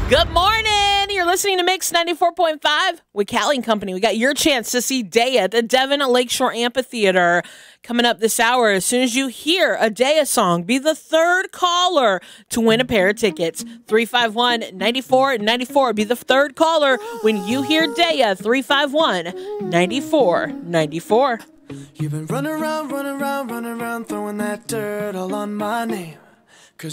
Good morning. You're listening to Mix 94.5 with Callie and Company. We got your chance to see Daya at the Devon Lakeshore Amphitheater coming up this hour. As soon as you hear a Daya song, be the third caller to win a pair of tickets. 351-9494. Be the third caller when you hear Daya. 351-9494. You've been running around, throwing that dirt all on my name.